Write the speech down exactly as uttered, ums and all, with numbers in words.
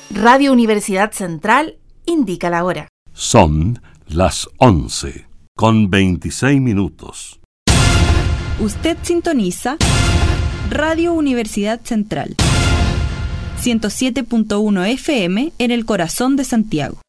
Radio Universidad Central indica la hora. Son las once con veintiséis minutos. Usted sintoniza Radio Universidad Central, ciento siete punto uno F M en el corazón de Santiago.